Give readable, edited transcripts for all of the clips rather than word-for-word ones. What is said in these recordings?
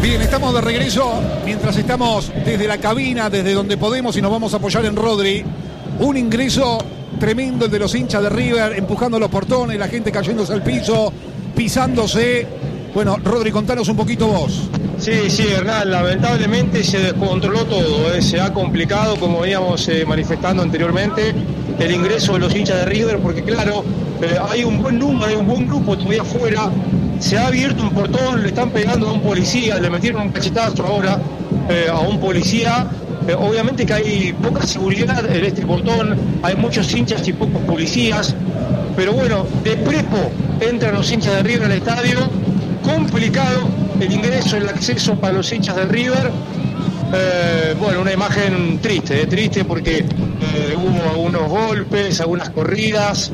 Bien, estamos de regreso mientras estamos desde la cabina, desde donde podemos, y nos vamos a apoyar en Rodri. Un ingreso tremendo el de los hinchas de River, empujando los portones, la gente cayéndose al piso, pisándose. Bueno, Rodri, contanos un poquito vos. Sí, Hernán, lamentablemente se descontroló todo, se ha complicado, como veníamos manifestando anteriormente, el ingreso de los hinchas de River, porque claro, hay un buen número, hay un buen grupo todavía afuera. Se ha abierto un portón, le están pegando a un policía, le metieron un cachetazo ahora a un policía. Obviamente que hay poca seguridad en este portón, hay muchos hinchas y pocos policías, pero bueno, de prepo entran los hinchas de River al estadio, complicado el ingreso, el acceso para los hinchas de River. Bueno, una imagen triste porque hubo algunos golpes, algunas corridas,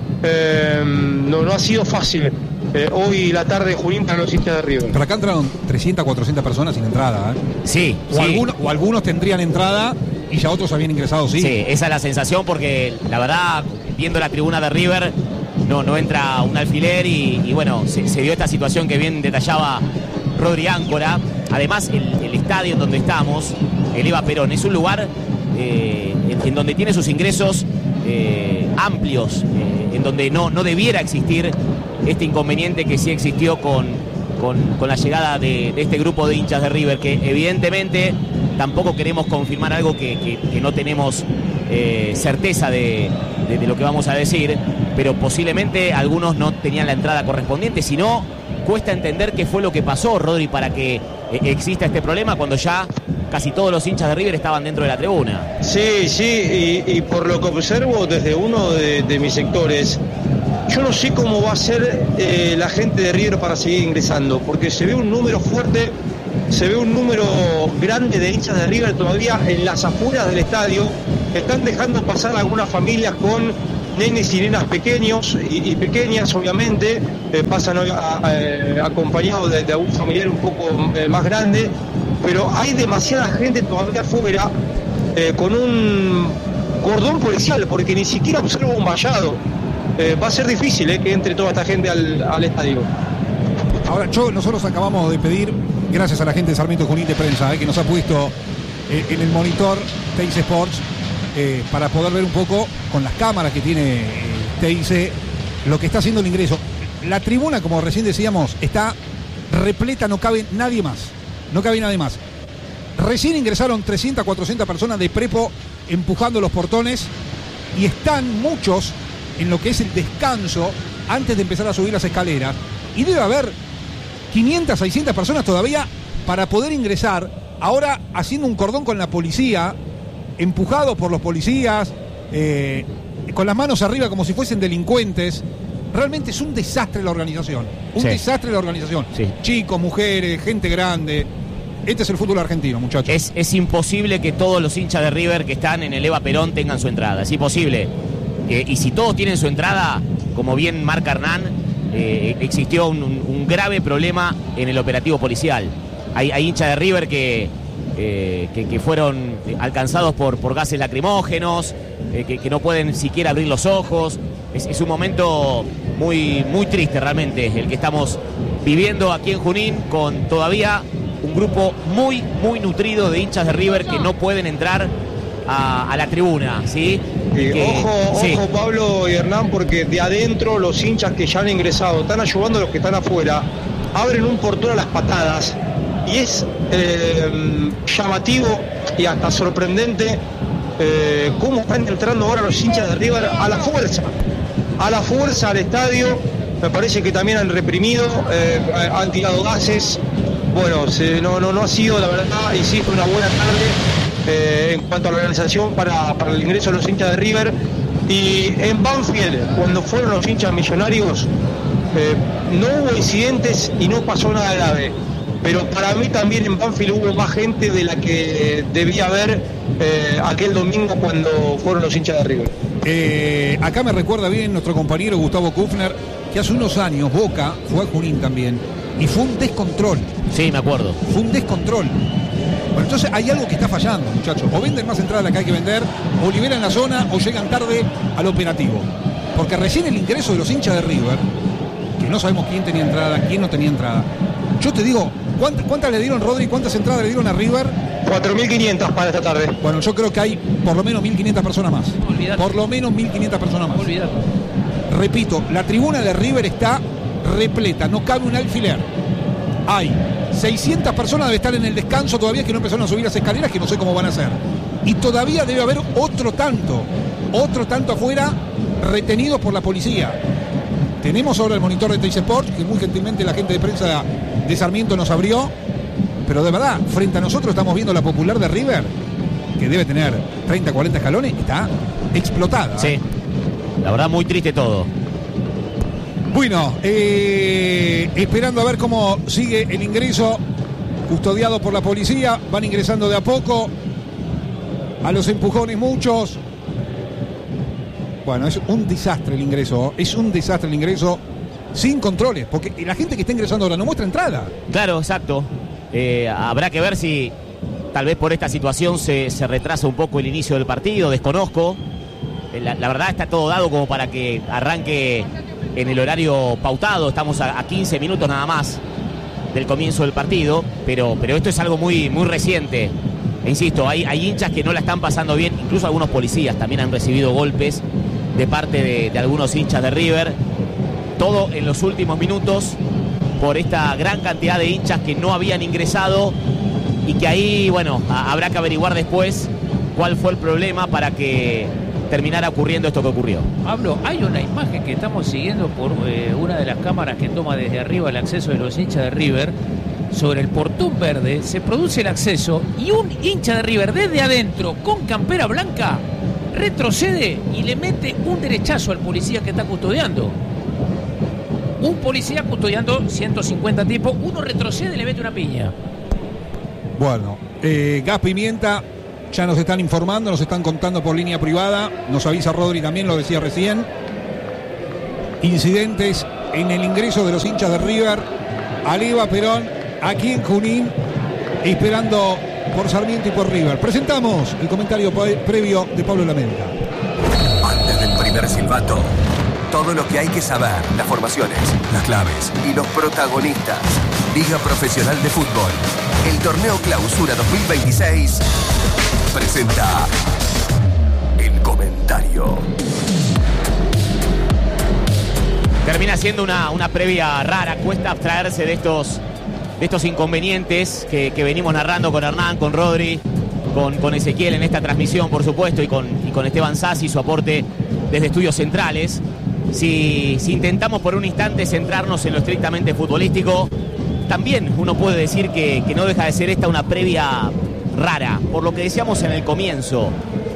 no ha sido fácil. Hoy la tarde de Junín para los hinchas de River. Pero acá entraron 300, 400 personas sin entrada, ¿eh? Sí. O algunos tendrían entrada y ya otros habían ingresado, sí. Sí, esa es la sensación, porque la verdad, viendo la tribuna de River, no entra un alfiler y bueno, se dio esta situación que bien detallaba Rodri Áncora. Además, el estadio en donde estamos, el Eva Perón, es un lugar en donde tiene sus ingresos amplios, en donde no debiera existir este inconveniente que sí existió con la llegada de este grupo de hinchas de River, que evidentemente tampoco queremos confirmar algo que no tenemos certeza de lo que vamos a decir, pero posiblemente algunos no tenían la entrada correspondiente. Si no, cuesta entender qué fue lo que pasó, Rodri, para que exista este problema cuando ya casi todos los hinchas de River estaban dentro de la tribuna. Sí, y por lo que observo desde uno de mis sectores, yo no sé cómo va a ser la gente de River para seguir ingresando, porque se ve un número fuerte, se ve un número grande de hinchas de River todavía en las afueras del estadio. Están dejando pasar algunas familias con nenes y nenas pequeños y pequeñas, obviamente, pasan acompañados de algún familiar un poco más grande, pero hay demasiada gente todavía afuera con un cordón policial, porque ni siquiera observo un vallado. Va a ser difícil que entre toda esta gente al estadio. Ahora, nosotros acabamos de pedir, gracias a la gente de Sarmiento Junín de Prensa, que nos ha puesto en el monitor Teis Sports, para poder ver un poco con las cámaras que tiene Teis lo que está haciendo el ingreso. La tribuna, como recién decíamos, está repleta, no cabe nadie más. No cabe nadie más. Recién ingresaron 300, 400 personas de prepo empujando los portones y están muchos en lo que es el descanso antes de empezar a subir las escaleras, y debe haber 500, 600 personas todavía para poder ingresar, ahora haciendo un cordón con la policía, empujados por los policías, con las manos arriba como si fuesen delincuentes. Realmente es un desastre la organización, desastre la organización. Sí. Chicos, mujeres, gente grande. Este es el fútbol argentino, muchachos. Es imposible que todos los hinchas de River que están en el Eva Perón tengan su entrada, es imposible. Y si todos tienen su entrada, como bien marca Hernán, existió un grave problema en el operativo policial. Hay hinchas de River que fueron alcanzados por gases lacrimógenos, que no pueden siquiera abrir los ojos. Es un momento muy, muy triste realmente el que estamos viviendo aquí en Junín, con todavía un grupo muy, muy nutrido de hinchas de River que no pueden entrar a la tribuna, ¿sí? Ojo, Pablo y Hernán, porque de adentro los hinchas que ya han ingresado están ayudando a los que están afuera, abren un portón a las patadas, y es llamativo y hasta sorprendente cómo están entrando ahora los hinchas de River a la fuerza al estadio. Me parece que también han reprimido, han tirado gases. Bueno, no ha sido, la verdad, insisto, una buena tarde en cuanto a la organización para el ingreso de los hinchas de River. Y en Banfield, cuando fueron los hinchas Millonarios, no hubo incidentes y no pasó nada grave. Pero para mí también en Banfield hubo más gente de la que debía haber aquel domingo cuando fueron los hinchas de River. Acá me recuerda bien nuestro compañero Gustavo Kufner, que hace unos años Boca fue a Junín también, y fue un descontrol. Sí, me acuerdo. Fue un descontrol. Bueno, entonces hay algo que está fallando, muchachos. O venden más entradas de la que hay que vender, o liberan la zona, o llegan tarde al operativo. Porque recién el ingreso de los hinchas de River, que no sabemos quién tenía entrada, quién no tenía entrada. Yo te digo, ¿Cuántas le dieron, Rodri? ¿Cuántas entradas le dieron a River? 4.500 para esta tarde. Bueno, yo creo que hay por lo menos 1.500 personas más. Olvidate. Por lo menos 1.500 personas más. Olvidate. Repito, la tribuna de River está repleta, no cabe un alfiler. Hay 600 personas, debe estar en el descanso todavía, que no empezaron a subir las escaleras, que no sé cómo van a hacer. Y todavía debe haber otro tanto afuera, retenidos por la policía. Tenemos ahora el monitor de Teis Sports, que muy gentilmente la gente de prensa de Sarmiento nos abrió. Pero de verdad, frente a nosotros estamos viendo la Popular de River, que debe tener 30, 40 escalones, está explotada. Sí, la verdad muy triste todo. Bueno, esperando a ver cómo sigue el ingreso, custodiado por la policía. Van ingresando de a poco, a los empujones muchos. Bueno, es un desastre el ingreso, sin controles, porque la gente que está ingresando ahora no muestra entrada. Claro, exacto. Habrá que ver si tal vez por esta situación se retrasa un poco el inicio del partido, desconozco. La verdad está todo dado como para que arranque en el horario pautado. Estamos a 15 minutos nada más del comienzo del partido, pero esto es algo muy, muy reciente. E insisto, hay hinchas que no la están pasando bien, incluso algunos policías también han recibido golpes de parte de algunos hinchas de River. Todo en los últimos minutos por esta gran cantidad de hinchas que no habían ingresado y que ahí, bueno, habrá que averiguar después cuál fue el problema para que terminara ocurriendo esto que ocurrió. Pablo, hay una imagen que estamos siguiendo por una de las cámaras que toma desde arriba el acceso de los hinchas de River. Sobre el portón verde se produce el acceso y un hincha de River desde adentro con campera blanca retrocede y le mete un derechazo al policía que está custodiando. Un policía custodiando 150 tipos, uno retrocede y le mete una piña. Bueno, gas pimienta, ya nos están informando, nos están contando por línea privada, nos avisa Rodri también, lo decía recién. Incidentes en el ingreso de los hinchas de River al Eva Perón, aquí en Junín, esperando por Sarmiento y por River. Presentamos el comentario previo de Pablo Lamenta. Antes del primer silbato, todo lo que hay que saber, las formaciones, las claves y los protagonistas. Liga Profesional de Fútbol, el torneo Clausura 2026, presenta el comentario. Termina siendo una previa rara, cuesta abstraerse de estos inconvenientes que venimos narrando con Hernán, con Rodri, con Ezequiel en esta transmisión, por supuesto, y con Esteban Sassi, su aporte desde Estudios Centrales. Si intentamos por un instante centrarnos en lo estrictamente futbolístico, también uno puede decir que no deja de ser esta una previa rara, por lo que decíamos en el comienzo.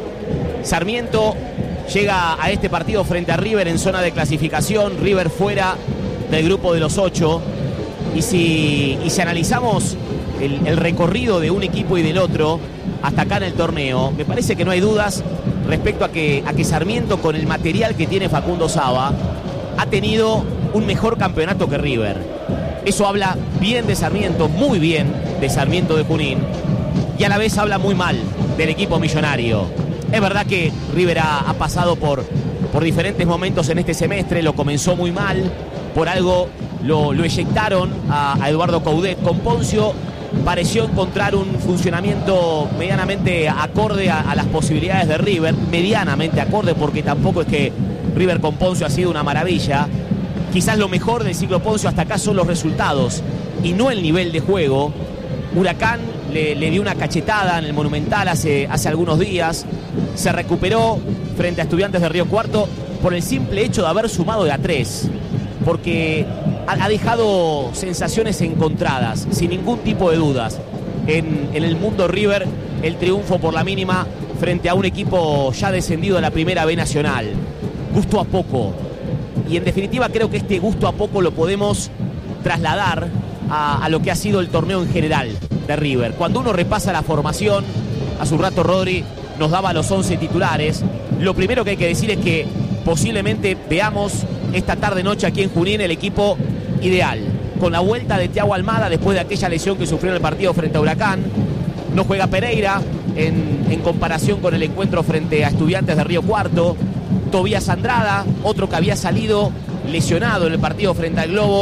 Sarmiento llega a este partido frente a River en zona de clasificación, River fuera del grupo de los 8, y si analizamos el recorrido de un equipo y del otro hasta acá en el torneo, me parece que no hay dudas respecto a que Sarmiento, con el material que tiene Facundo Saba, ha tenido un mejor campeonato que River. Eso habla bien de Sarmiento, muy bien de Sarmiento de Junín, y a la vez habla muy mal del equipo millonario. Es verdad que River ha pasado por diferentes momentos en este semestre, lo comenzó muy mal, por algo lo eyectaron a Eduardo Coudet. Con Poncio pareció encontrar un funcionamiento medianamente acorde a las posibilidades de River, medianamente acorde, porque tampoco es que River con Poncio ha sido una maravilla. Quizás lo mejor del ciclo Poncio hasta acá son los resultados y no el nivel de juego. Huracán le dio una cachetada en el Monumental hace algunos días, se recuperó frente a Estudiantes de Río Cuarto por el simple hecho de haber sumado de a 3, porque ha dejado sensaciones encontradas, sin ningún tipo de dudas. En el mundo River, el triunfo por la mínima frente a un equipo ya descendido a la Primera B Nacional. Gusto a poco. Y en definitiva creo que este gusto a poco lo podemos trasladar a lo que ha sido el torneo en general de River. Cuando uno repasa la formación, a su rato Rodri nos daba los 11 titulares. Lo primero que hay que decir es que posiblemente veamos esta tarde-noche aquí en Junín el equipo ideal. Con la vuelta de Thiago Almada después de aquella lesión que sufrió en el partido frente a Huracán. No juega Pereira en comparación con el encuentro frente a Estudiantes de Río Cuarto. Tobías Andrada, otro que había salido lesionado en el partido frente al Globo,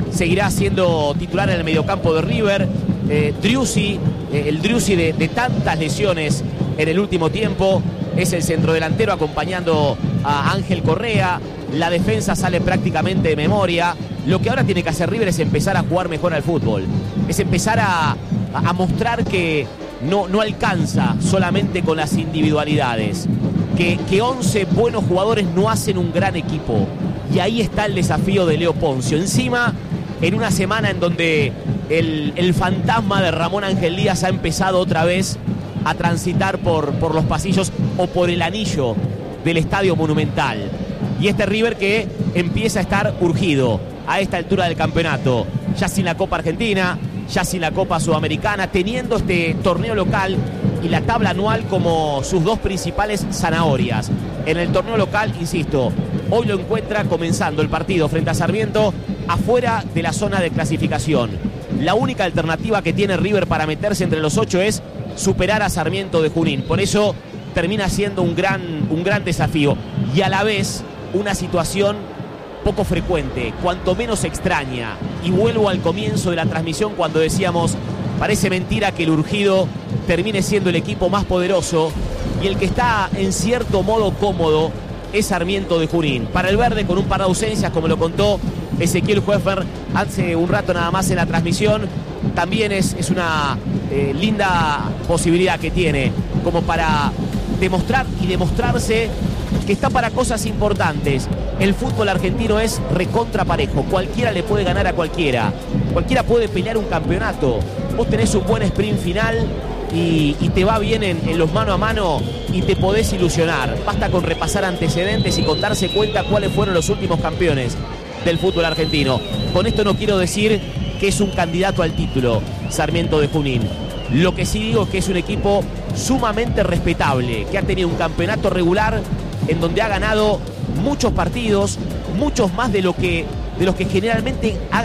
seguirá siendo titular en el mediocampo de River. Driussi, el Driussi de tantas lesiones en el último tiempo, es el centrodelantero acompañando a Ángel Correa. La defensa sale prácticamente de memoria. Lo que ahora tiene que hacer River es empezar a jugar mejor al fútbol. Es empezar a mostrar que no alcanza solamente con las individualidades. Que 11 buenos jugadores no hacen un gran equipo. Y ahí está el desafío de Leo Ponzio. Encima, en una semana en donde el fantasma de Ramón Ángel Díaz ha empezado otra vez a transitar por los pasillos o por el anillo del Estadio Monumental. Y este River que empieza a estar urgido a esta altura del campeonato, ya sin la Copa Argentina, ya sin la Copa Sudamericana, teniendo este torneo local y la tabla anual como sus dos principales zanahorias. En el torneo local, insisto, hoy lo encuentra comenzando el partido frente a Sarmiento afuera de la zona de clasificación. La única alternativa que tiene River para meterse entre los 8 es superar a Sarmiento de Junín. Por eso termina siendo un gran desafío y a la vez una situación poco frecuente, cuanto menos extraña. Y vuelvo al comienzo de la transmisión cuando decíamos, parece mentira que el urgido termine siendo el equipo más poderoso y el que está en cierto modo cómodo es Sarmiento de Junín. Para el verde, con un par de ausencias, como lo contó Ezequiel Hoefer hace un rato nada más en la transmisión, también es una linda posibilidad que tiene como para demostrar y demostrarse que está para cosas importantes. El fútbol argentino es recontra parejo, cualquiera le puede ganar a cualquiera, cualquiera puede pelear un campeonato. Vos tenés un buen sprint final y te va bien en los mano a mano y te podés ilusionar. Basta con repasar antecedentes y con darse cuenta cuáles fueron los últimos campeones del fútbol argentino. Con esto no quiero decir que es un candidato al título Sarmiento de Junín. Lo que sí digo es que es un equipo sumamente respetable, que ha tenido un campeonato regular en donde ha ganado muchos partidos, muchos más de los que generalmente ha